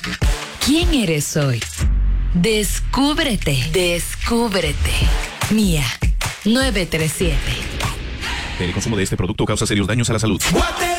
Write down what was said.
¿Quién eres hoy? Descúbrete. Descúbrete. Mía, 937. El consumo de este producto causa serios daños a la salud.